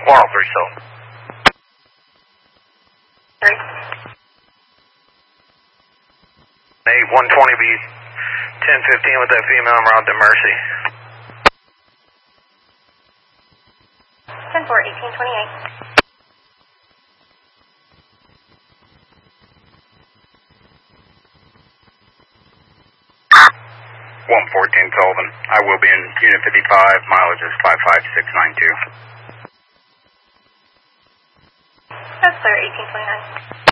103 so. 3. Hey, 120 be 1015 with that female en route to Mercy. 10-4, 1828. 114 Sullivan. I will be in Unit 55, mileage is 55692. That's clear, 1829.